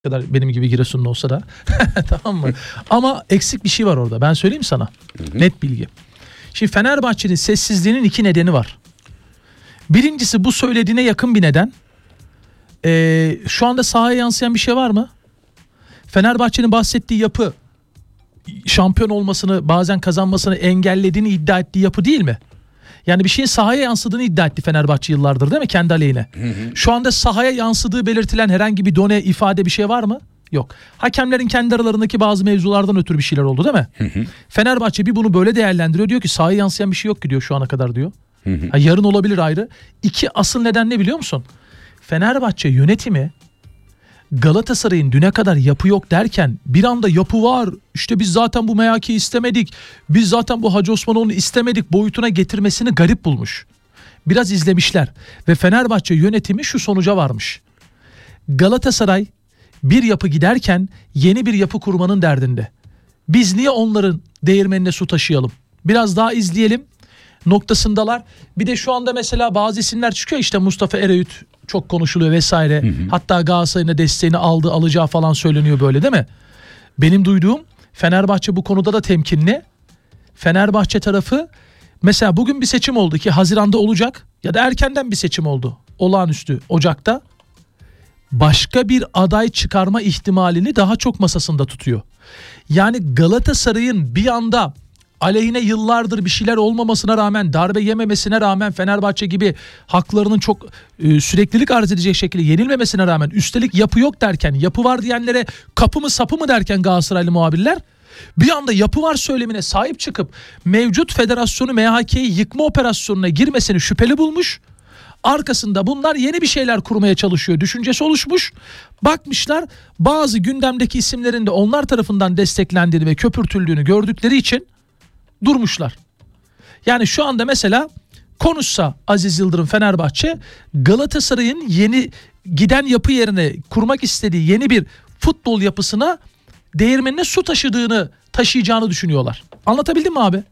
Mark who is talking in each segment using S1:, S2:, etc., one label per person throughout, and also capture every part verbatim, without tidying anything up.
S1: kadar benim gibi Giresunlu olsa da tamam mı? Ama eksik bir şey var orada. Ben söyleyeyim sana. Hı hı. Net bilgi. Şimdi Fenerbahçe'nin sessizliğinin iki nedeni var. Birincisi bu söylediğine yakın bir neden. Ee, şu anda sahaya yansıyan bir şey var mı? Fenerbahçe'nin bahsettiği yapı şampiyon olmasını, bazen kazanmasını engellediğini iddia ettiği yapı değil mi? Yani bir şeyin sahaya yansıdığını iddia etti Fenerbahçe yıllardır, değil mi? Kendi aleyhine. Hı hı. Şu anda sahaya yansıdığı belirtilen herhangi bir done, ifade, bir şey var mı? Yok. Hakemlerin kendi aralarındaki bazı mevzulardan ötürü bir şeyler oldu, değil mi? Hı hı. Fenerbahçe bir bunu böyle değerlendiriyor. Diyor ki sahaya yansıyan bir şey yok ki diyor şu ana kadar diyor. Hı hı. Ha, yarın olabilir ayrı. İki, asıl neden ne biliyor musun? Fenerbahçe yönetimi Galatasaray'ın düne kadar yapı yok derken bir anda yapı var. İşte biz zaten bu Meyaki'yi istemedik. Biz zaten bu Hacı Osmanoğlu'nu istemedik boyutuna getirmesini garip bulmuş. Biraz izlemişler ve Fenerbahçe yönetimi şu sonuca varmış. Galatasaray bir yapı giderken yeni bir yapı kurmanın derdinde. Biz niye onların değirmenine su taşıyalım? Biraz daha izleyelim noktasındalar. Bir de şu anda mesela bazı isimler çıkıyor, işte Mustafa Ereğüt çok konuşuluyor vesaire. Hı hı. Hatta Galatasaray'ın desteğini aldı, alacağı falan söyleniyor, böyle değil mi? Benim duyduğum Fenerbahçe bu konuda da temkinli. Fenerbahçe tarafı mesela bugün bir seçim oldu ki Haziran'da olacak ya da erkenden bir seçim oldu. Olağanüstü Ocak'ta. Başka bir aday çıkarma ihtimalini daha çok masasında tutuyor. Yani Galatasaray'ın bir anda aleyhine yıllardır bir şeyler olmamasına rağmen, darbe yememesine rağmen, Fenerbahçe gibi haklarının çok e, süreklilik arz edecek şekilde yenilmemesine rağmen, üstelik yapı yok derken, yapı var diyenlere kapı mı sapı mı derken Galatasaraylı muhabirler bir anda yapı var söylemine sahip çıkıp mevcut federasyonu M H K'yi yıkma operasyonuna girmesini şüpheli bulmuş. Arkasında bunlar yeni bir şeyler kurmaya çalışıyor düşüncesi oluşmuş. Bakmışlar bazı gündemdeki isimlerin de onlar tarafından desteklendiğini ve köpürtüldüğünü gördükleri için durmuşlar. Yani şu anda mesela konuşsa Aziz Yıldırım Fenerbahçe, Galatasaray'ın yeni giden yapı yerine kurmak istediği yeni bir futbol yapısına değirmenine su taşıdığını, taşıyacağını düşünüyorlar. Anlatabildim mi abi?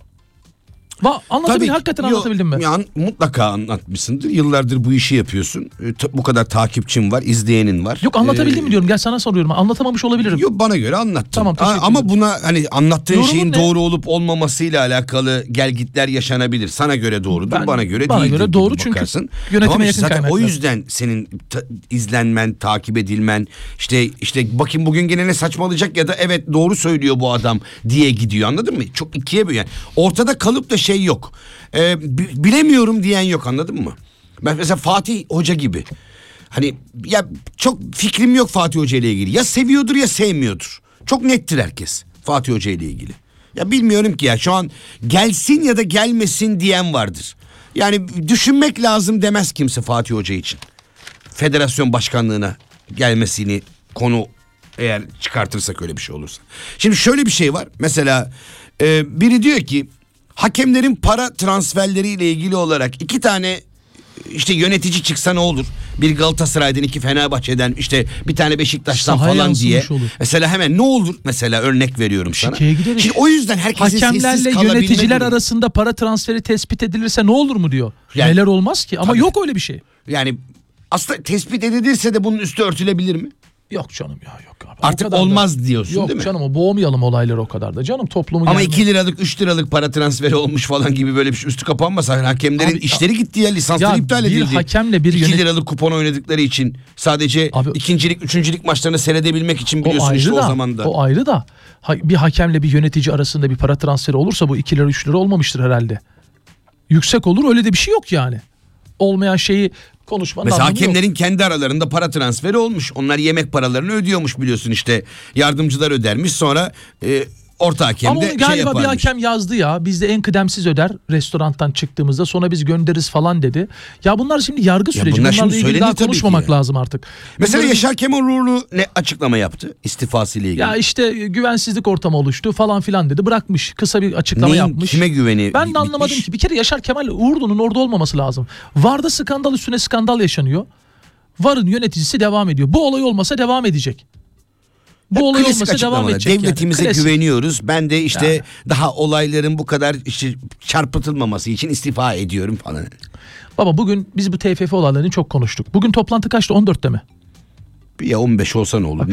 S1: Va, anlatabildim, hakikaten anlatabildim mi?
S2: Yani mutlaka anlatmışsındır. Yıllardır bu işi yapıyorsun. Bu kadar takipçin var, izleyenin var.
S1: Yok anlatabildim
S2: ee,
S1: mi diyorum. Gel sana soruyorum. Anlatamamış olabilirim.
S2: Yok, bana göre anlattın.
S1: Tamam,
S2: Aa, ama buna hani anlattığın
S1: Yorumun
S2: şeyin
S1: ne?
S2: doğru olup olmamasıyla alakalı gelgitler yaşanabilir. Sana göre doğrudur,
S1: Ben,
S2: bana göre
S1: bana
S2: değildir.
S1: göre doğru çünkü
S2: bakarsın.
S1: yönetime
S2: tamam,
S1: yakın
S2: zaten
S1: kaynaklar.
S2: O yüzden senin ta- izlenmen, takip edilmen, işte işte bakayım bugün gene ne saçmalayacak ya da evet doğru söylüyor bu adam diye gidiyor, anladın mı? Çok ikiye bölüyor. Yani ortada kalıp da şey yok. Ee, bilemiyorum diyen yok, anladın mı? Ben mesela Fatih Hoca gibi. Hani ya çok fikrim yok Fatih Hoca ile ilgili. Ya seviyordur ya sevmiyordur. Çok nettir herkes Fatih Hoca ile ilgili. Ya bilmiyorum ki ya, şu an gelsin ya da gelmesin diyen vardır. Yani düşünmek lazım demez kimse Fatih Hoca için. Federasyon başkanlığına gelmesini konu eğer çıkartırsak, öyle bir şey olursa. Şimdi şöyle bir şey var. Mesela e, biri diyor ki hakemlerin para transferleriyle ilgili olarak iki tane işte yönetici çıksa ne olur? Bir Galatasaray'dan, iki Fenerbahçe'den, işte bir tane Beşiktaş'tan
S1: Sahaya
S2: falan diye.
S1: olur.
S2: Mesela hemen ne olur? Mesela örnek veriyorum sana.
S1: Gideriz.
S2: Şimdi o yüzden herkesin
S1: hakemlerle
S2: sessiz kalabilme
S1: yöneticiler
S2: durumu.
S1: arasında para transferi tespit edilirse ne olur mu diyor. Yani, neler olmaz ki? Ama tabii, yok öyle bir şey.
S2: Yani aslında tespit edilirse de bunun üstü örtülebilir mi?
S1: Yok canım ya, yok abi.
S2: Artık olmaz da diyorsun,
S1: yok
S2: değil mi?
S1: Yok canım, o boğmayalım olayları o kadar da canım, toplumu
S2: ama
S1: gelme.
S2: iki liralık üç liralık para transferi olmuş falan gibi böyle bir şey üstü kapanmasa, hakemlerin abi, işleri gitti ya, lisansları
S1: ya
S2: iptal edildi.
S1: Bir hakemle bir
S2: iki
S1: yönet...
S2: liralık kupon oynadıkları için sadece abi, ikincilik üçüncülük maçlarını seyredebilmek için biliyorsun işte
S1: da,
S2: o zaman da.
S1: O ayrı da bir hakemle bir yönetici arasında bir para transferi olursa bu iki lira üç lira olmamıştır herhalde. Yüksek olur, öyle de bir şey yok yani. Olmayan şeyi konuşmanın
S2: mesela hakemlerin
S1: yok.
S2: kendi aralarında para transferi olmuş. Onlar yemek paralarını ödüyormuş biliyorsun, işte yardımcılar ödermiş, sonra e, orta hakem
S1: ama
S2: de
S1: onu galiba
S2: şey yaparmış.
S1: Bir hakem yazdı ya, bizde en kıdemsiz öder restorandan çıktığımızda, sonra biz göndeririz falan dedi. Ya bunlar şimdi yargı süreci,
S2: bunlar
S1: bunlarla ilgili daha konuşmamak lazım artık.
S2: Mesela
S1: bunların...
S2: Yaşar Kemalioğlu ne açıklama yaptı istifası ile ilgili?
S1: Ya işte güvensizlik ortamı oluştu falan filan dedi, bırakmış, kısa bir açıklama
S2: Neyin,
S1: yapmış.
S2: kime güveni
S1: Ben de
S2: bitmiş?
S1: anlamadım ki, bir kere Yaşar Kemal Uğurlu'nun orada olmaması lazım. VAR'da skandal üstüne skandal yaşanıyor. VAR'ın yöneticisi devam ediyor. Bu olay olmasa devam edecek. Bu
S2: Hep
S1: olay olmasa devam edecek.
S2: Devletimize
S1: yani.
S2: güveniyoruz. Ben de işte
S1: yani.
S2: daha olayların bu kadar işte çarpıtılmaması için istifa ediyorum falan.
S1: Baba bugün biz bu T F F olaylarını çok konuştuk. Bugün toplantı kaçtı? on dörtte mi?
S2: Ya on beş olsa ne olur?